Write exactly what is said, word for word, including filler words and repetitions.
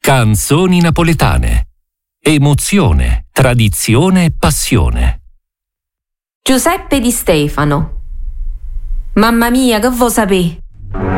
Canzoni napoletane. Emozione, tradizione e passione. Giuseppe Di Stefano. Mamma mia, che vo sapè?